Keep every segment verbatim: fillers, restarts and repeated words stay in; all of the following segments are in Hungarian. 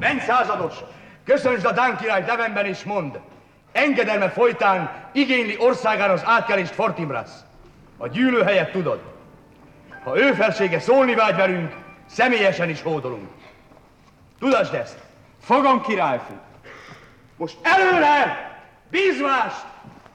Menj, százados! Köszöntsd a Dán királyt nevemben és mondd! Engedelme folytán igényli országán az átkelést Fortinbras. A gyűlőhelyet tudod. Ha ő felsége szólni vágy velünk, személyesen is hódolunk. Tudasd ezt! Fogom, királyfi! Most előre! Bízmást!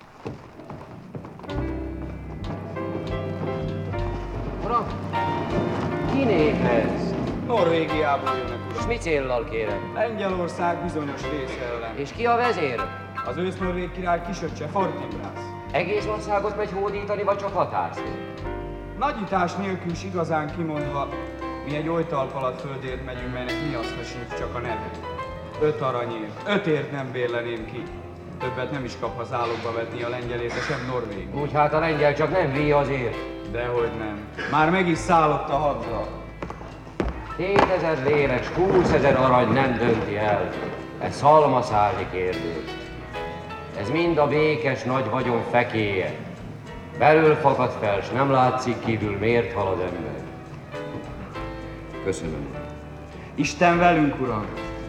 Uram, kinék ez? Norvégiából jönnek, uram. S mi céllal, kérem? Lengyelország bizonyos része ellen. És ki a vezér? Az ősz-norvég király kisöccse, Fortinbras. Egész országot megy hódítani, vagy csak hatászni? Nagyítás nélkül is igazán kimondva, mi egy oly talp alatt földért megyünk, melynek mi azt hasonlít csak a neve. Öt aranyért, ötért nem bérleném ki. Többet nem is kap az állokba vetni a lengyelét, sem norvég. Úgy hát a lengyel csak nem víj azért. Dehogy nem. Már meg is szállott a hadra. Hétezer lélek, húszezer arany nem dönti el. Ez szalmaszállni kérdés. Ez mind a békes nagy vagyon fekéje. Belül fakad fel, s nem látszik kívül, miért halad ember. Köszönöm. Isten velünk, uram!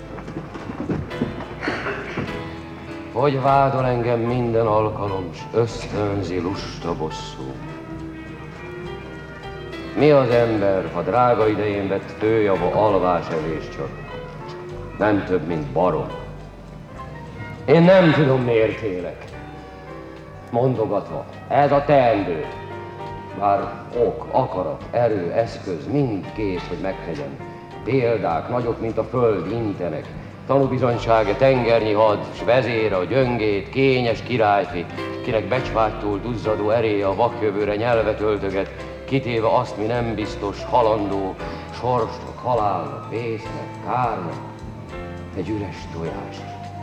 Hogy vádol engem minden alkalom, s ösztönzi lusta bosszú. Mi az ember, ha drága idején vett főjava alvás evés csak? Nem több, mint barom. Én nem tudom, miért élek. Mondogatva, ez a teendő. Bár ok, akarat, erő, eszköz mind kész, hogy megtegyem. Példák, nagyok, mint a föld, intenek. Tanúbizonysága tengernyi had, s vezére a gyöngét, kényes királyfi, kinek becsvágytól duzzadó eréje a vakjövőre nyelvet öltöget, kitéve azt, mi nem biztos, halandó, sorsnak, halálnak, vésznek, kárnak, egy üres tojás.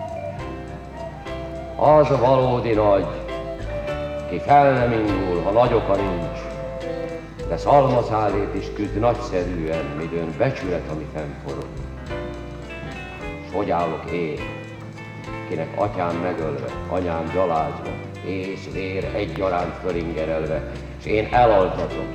Az a valódi nagy, ki fel nem indul, ha nagy oka nincs, de szalmaszálét is küzd nagyszerűen, midőn becsület, ami fennforog. S hogy állok én, kinek atyám megölve, anyám gyalázva, ész, vér egyaránt fölingerelve, s én elaltatom.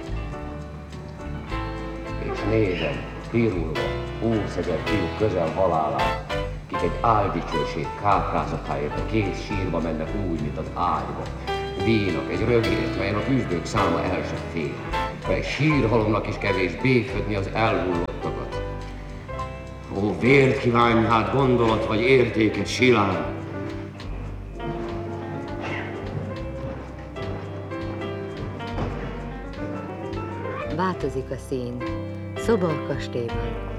És nézem, pirulva, húszezer fiú közel halálát, kik egy áldicsőség káprázatáért a kész sírba mennek úgy, mint az ágyba. Vínak egy rögért, melyen a küzdők száma el se fér, mely sírhalomnak is kevés béfödni az elhullottakat. Ó, vért kívánj hát gondolat vagy értéket silán! Változik a szín. Szoba a kastélyban.